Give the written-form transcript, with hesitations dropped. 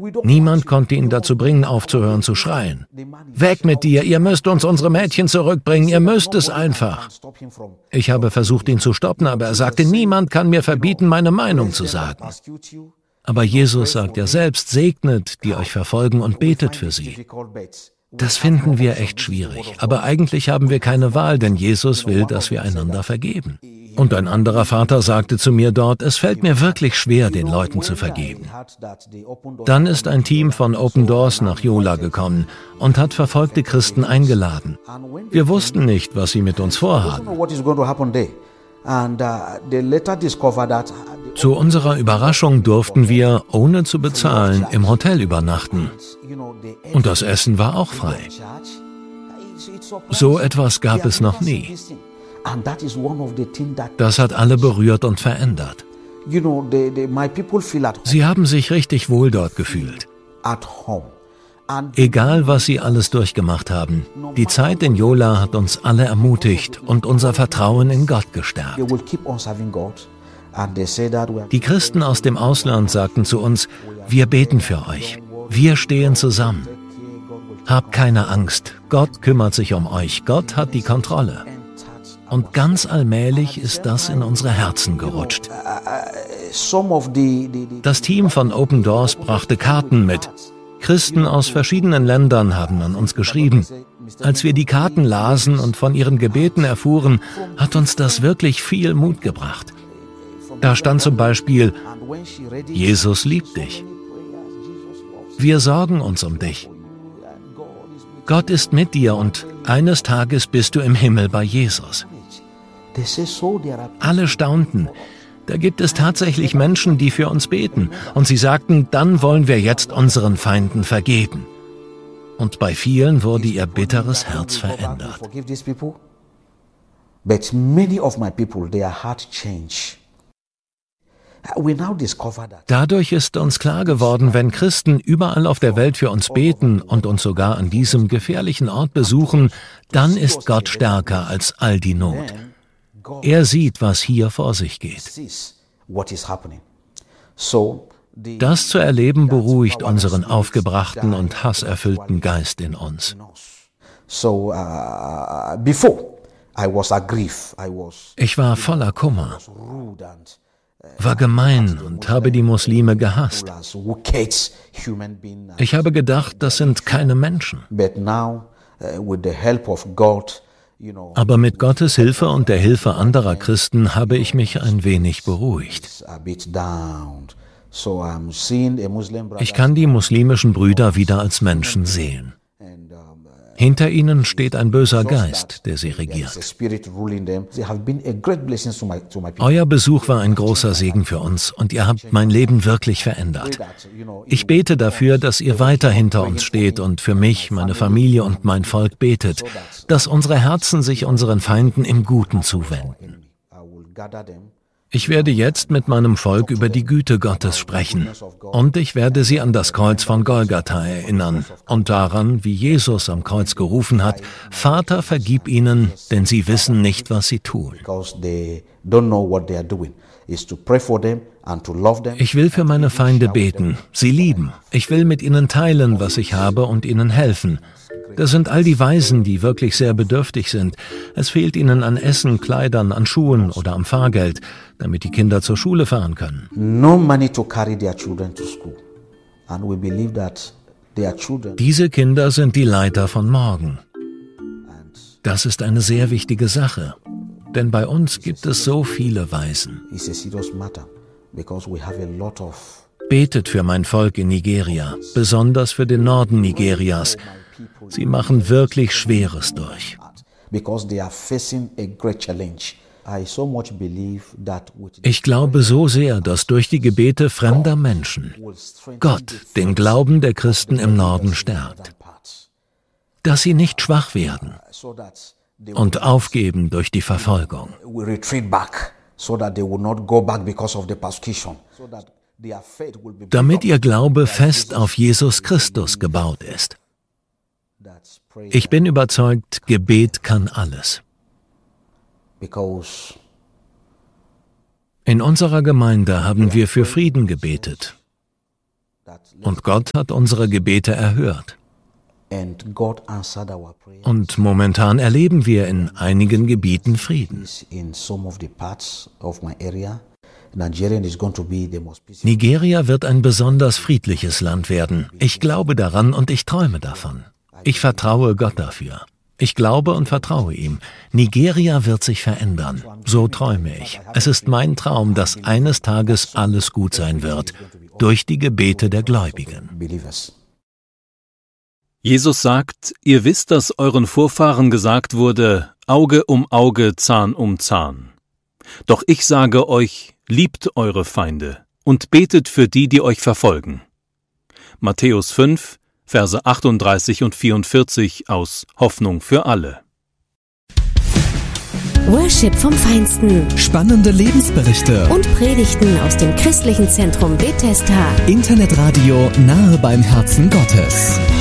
Niemand konnte ihn dazu bringen, aufzuhören zu schreien. Weg mit dir, ihr müsst uns unsere Mädchen zurückbringen, ihr müsst es einfach. Ich habe versucht, ihn zu stoppen, aber er sagte, niemand kann mir verbieten, meine Meinung zu sagen. Aber Jesus sagt ja selbst, segnet, die euch verfolgen und betet für sie. Das finden wir echt schwierig, aber eigentlich haben wir keine Wahl, denn Jesus will, dass wir einander vergeben. Und ein anderer Vater sagte zu mir dort, es fällt mir wirklich schwer, den Leuten zu vergeben. Dann ist ein Team von Open Doors nach Yola gekommen und hat verfolgte Christen eingeladen. Wir wussten nicht, was sie mit uns vorhaben. Zu unserer Überraschung durften wir, ohne zu bezahlen, im Hotel übernachten. Und das Essen war auch frei. So etwas gab es noch nie. Das hat alle berührt und verändert. Sie haben sich richtig wohl dort gefühlt. Egal, was sie alles durchgemacht haben, die Zeit in Yola hat uns alle ermutigt und unser Vertrauen in Gott gestärkt. Die Christen aus dem Ausland sagten zu uns, wir beten für euch, wir stehen zusammen. Habt keine Angst, Gott kümmert sich um euch, Gott hat die Kontrolle. Und ganz allmählich ist das in unsere Herzen gerutscht. Das Team von Open Doors brachte Karten mit. Christen aus verschiedenen Ländern haben an uns geschrieben. Als wir die Karten lasen und von ihren Gebeten erfuhren, hat uns das wirklich viel Mut gebracht. Da stand zum Beispiel, Jesus liebt dich. Wir sorgen uns um dich. Gott ist mit dir und eines Tages bist du im Himmel bei Jesus. Alle staunten. Da gibt es tatsächlich Menschen, die für uns beten. Und sie sagten, dann wollen wir jetzt unseren Feinden vergeben. Und bei vielen wurde ihr bitteres Herz verändert. Dadurch ist uns klar geworden, wenn Christen überall auf der Welt für uns beten und uns sogar an diesem gefährlichen Ort besuchen, dann ist Gott stärker als all die Not. Er sieht, was hier vor sich geht. Das zu erleben beruhigt unseren aufgebrachten und hasserfüllten Geist in uns. Ich war voller Kummer, war gemein und habe die Muslime gehasst. Ich habe gedacht, das sind keine Menschen. Aber mit Gottes Hilfe und der Hilfe anderer Christen habe ich mich ein wenig beruhigt. Ich kann die muslimischen Brüder wieder als Menschen sehen. Hinter ihnen steht ein böser Geist, der sie regiert. Euer Besuch war ein großer Segen für uns und ihr habt mein Leben wirklich verändert. Ich bete dafür, dass ihr weiter hinter uns steht und für mich, meine Familie und mein Volk betet, dass unsere Herzen sich unseren Feinden im Guten zuwenden. Ich werde jetzt mit meinem Volk über die Güte Gottes sprechen und ich werde sie an das Kreuz von Golgatha erinnern und daran, wie Jesus am Kreuz gerufen hat, Vater, vergib ihnen, denn sie wissen nicht, was sie tun. Ich will für meine Feinde beten, sie lieben. Ich will mit ihnen teilen, was ich habe und ihnen helfen. Das sind all die Waisen, die wirklich sehr bedürftig sind. Es fehlt ihnen an Essen, Kleidern, an Schuhen oder am Fahrgeld, damit die Kinder zur Schule fahren können. Diese Kinder sind die Leiter von morgen. Das ist eine sehr wichtige Sache, denn bei uns gibt es so viele Waisen. Betet für mein Volk in Nigeria, besonders für den Norden Nigerias. Sie machen wirklich Schweres durch. Ich glaube so sehr, dass durch die Gebete fremder Menschen Gott den Glauben der Christen im Norden stärkt, dass sie nicht schwach werden und aufgeben durch die Verfolgung. Damit ihr Glaube fest auf Jesus Christus gebaut ist. Ich bin überzeugt, Gebet kann alles. In unserer Gemeinde haben wir für Frieden gebetet. Und Gott hat unsere Gebete erhört. Und momentan erleben wir in einigen Gebieten Frieden. Nigeria wird ein besonders friedliches Land werden. Ich glaube daran und ich träume davon. Ich vertraue Gott dafür. Ich glaube und vertraue ihm. Nigeria wird sich verändern. So träume ich. Es ist mein Traum, dass eines Tages alles gut sein wird, durch die Gebete der Gläubigen. Jesus sagt, ihr wisst, dass euren Vorfahren gesagt wurde, Auge um Auge, Zahn um Zahn. Doch ich sage euch, liebt eure Feinde und betet für die, die euch verfolgen. Matthäus 5, Verse 38 und 44 aus Hoffnung für alle. Worship vom Feinsten. Spannende Lebensberichte Und Predigten aus dem christlichen Zentrum Bethesda. Internetradio nahe beim Herzen Gottes.